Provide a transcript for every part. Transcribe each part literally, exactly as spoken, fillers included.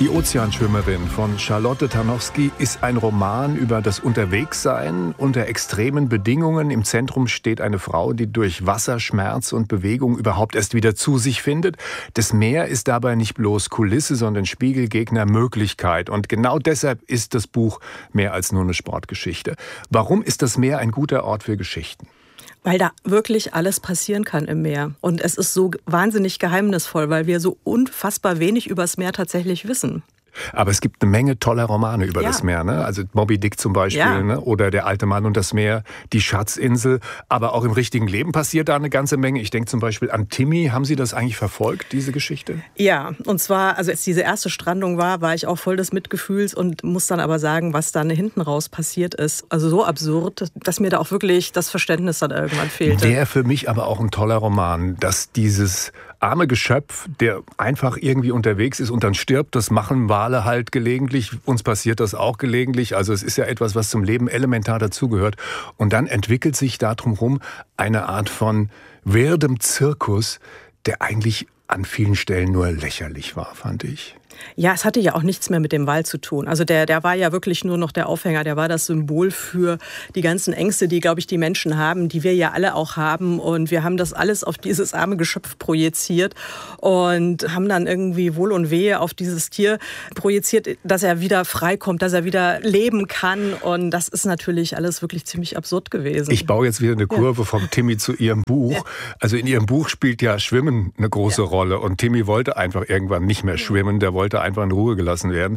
Die Ozeanschwimmerin von Charlotte Tarnowski ist ein Roman über das Unterwegssein unter extremen Bedingungen. Im Zentrum steht eine Frau, die durch Wasser, Schmerz und Bewegung überhaupt erst wieder zu sich findet. Das Meer ist dabei nicht bloß Kulisse, sondern Spiegelgegner, Möglichkeit. Und genau deshalb ist das Buch mehr als nur eine Sportgeschichte. Warum ist das Meer ein guter Ort für Geschichten? Weil da wirklich alles passieren kann im Meer. Und es ist so wahnsinnig geheimnisvoll, weil wir so unfassbar wenig über das Meer tatsächlich wissen. Aber es gibt eine Menge toller Romane über Ja. das Meer, ne? Also Moby Dick zum Beispiel, Ja. ne? Oder Der alte Mann und das Meer, Die Schatzinsel. Aber auch im richtigen Leben passiert da eine ganze Menge. Ich denke zum Beispiel an Timmy. Haben Sie das eigentlich verfolgt, diese Geschichte? Ja, und zwar, also als diese erste Strandung war, war ich auch voll des Mitgefühls und muss dann aber sagen, was dann hinten raus passiert ist. Also so absurd, dass mir da auch wirklich das Verständnis dann irgendwann fehlte. Der für mich aber auch ein toller Roman, dass dieses arme Geschöpf, der einfach irgendwie unterwegs ist und dann stirbt, das machen Wale halt gelegentlich. Uns passiert das auch gelegentlich. Also es ist ja etwas, was zum Leben elementar dazugehört. Und dann entwickelt sich da drumherum eine Art von wirdem Zirkus, der eigentlich an vielen Stellen nur lächerlich war, fand ich. Ja, es hatte ja auch nichts mehr mit dem Wal zu tun. Also der, der war ja wirklich nur noch der Aufhänger. Der war das Symbol für die ganzen Ängste, die, glaube ich, die Menschen haben, die wir ja alle auch haben. Und wir haben das alles auf dieses arme Geschöpf projiziert und haben dann irgendwie Wohl und Wehe auf dieses Tier projiziert, dass er wieder freikommt, dass er wieder leben kann. Und das ist natürlich alles wirklich ziemlich absurd gewesen. Ich baue jetzt wieder eine Kurve Ja. vom Timmy zu Ihrem Buch. Ja. Also in Ihrem Buch spielt ja Schwimmen eine große ja. Rolle. Und Timmy wollte einfach irgendwann nicht mehr schwimmen. Der wollte einfach in Ruhe gelassen werden.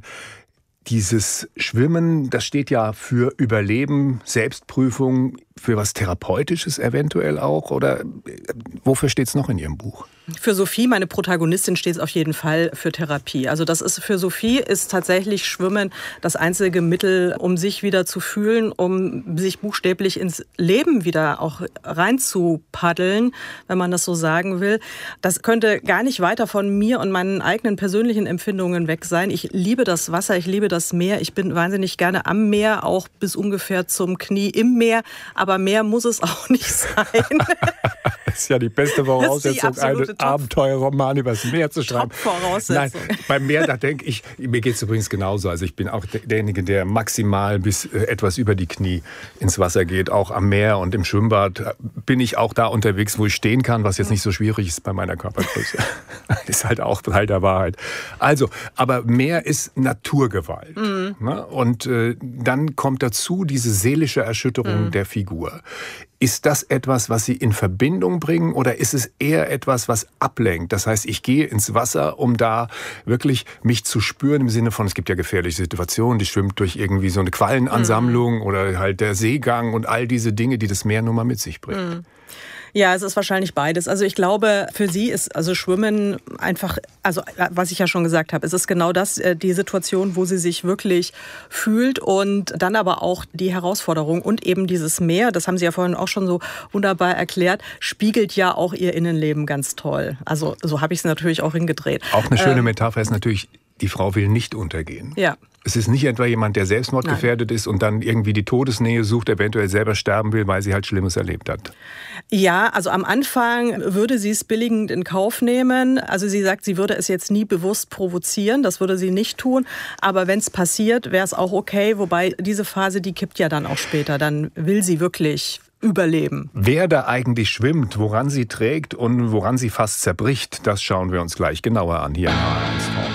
Dieses Schwimmen, das steht ja für Überleben, Selbstprüfung, für was Therapeutisches eventuell auch? Oder wofür steht es noch in Ihrem Buch? Für Sophie, meine Protagonistin, steht es auf jeden Fall für Therapie. Also das ist für Sophie ist tatsächlich Schwimmen das einzige Mittel, um sich wieder zu fühlen, um sich buchstäblich ins Leben wieder auch reinzupaddeln, wenn man das so sagen will. Das könnte gar nicht weiter von mir und meinen eigenen persönlichen Empfindungen weg sein. Ich liebe das Wasser, ich liebe das Meer. Ich bin wahnsinnig gerne am Meer, auch bis ungefähr zum Knie im Meer. Aber mehr muss es auch nicht sein. Das ist ja die beste Voraussetzung, einen Abenteuerroman übers Meer zu schreiben. Top-Voraussetzung. Nein, beim Meer, da denke ich, mir geht es übrigens genauso. Also ich bin auch derjenige, der maximal bis etwas über die Knie ins Wasser geht. Auch am Meer und im Schwimmbad bin ich auch da unterwegs, wo ich stehen kann, was jetzt nicht so schwierig ist bei meiner Körpergröße. Das ist halt auch Teil der Wahrheit. Also, aber Meer ist Naturgewalt. Mhm. Ne? Und äh, dann kommt dazu diese seelische Erschütterung mhm. der Figur. Ist das etwas, was Sie in Verbindung bringen, oder ist es eher etwas, was ablenkt? Das heißt, ich gehe ins Wasser, um da wirklich mich zu spüren, im Sinne von, es gibt ja gefährliche Situationen, die schwimmt durch irgendwie so eine Quallenansammlung mhm. oder halt der Seegang und all diese Dinge, die das Meer nun mal mit sich bringt. Mhm. Ja, es ist wahrscheinlich beides. Also ich glaube, für sie ist also Schwimmen einfach, also was ich ja schon gesagt habe, es ist genau das, die Situation, wo sie sich wirklich fühlt, und dann aber auch die Herausforderung und eben dieses Meer, das haben Sie ja vorhin auch schon so wunderbar erklärt, spiegelt ja auch ihr Innenleben ganz toll. Also so habe ich es natürlich auch hingedreht. Auch eine schöne ähm, Metapher ist natürlich, die Frau will nicht untergehen. Ja. Es ist nicht etwa jemand, der selbstmordgefährdet ist und dann irgendwie die Todesnähe sucht, eventuell selber sterben will, weil sie halt Schlimmes erlebt hat. Ja, also am Anfang würde sie es billigend in Kauf nehmen. Also sie sagt, sie würde es jetzt nie bewusst provozieren, das würde sie nicht tun. Aber wenn es passiert, wäre es auch okay. Wobei diese Phase, die kippt ja dann auch später. Dann will sie wirklich überleben. Wer da eigentlich schwimmt, woran sie trägt und woran sie fast zerbricht, das schauen wir uns gleich genauer an hier in H eins.